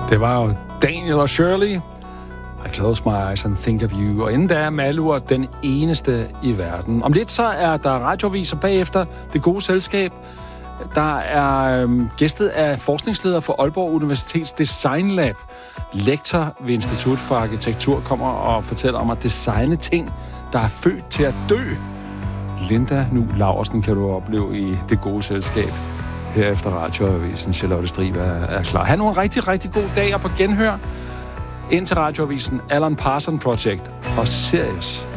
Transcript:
Det var jo Daniel og Shirley. I close my eyes and think of you. Og inden da er Malur den eneste i verden. Om lidt så er der radioaviser bagefter Det Gode Selskab. Der er gæstet af forskningsleder for Aalborg Universitets Design Lab. Lektor ved Institut for Arkitektur kommer og fortæller om at designe ting, der er født til at dø. Linda Nu Laursen kan du opleve i Det Gode Selskab. Herefter radioavisen Charlotte Striber er klar. Ha' nu en rigtig, rigtig god dag og på genhør. Ind til radioavisen Alan Parsons Project og Sirius.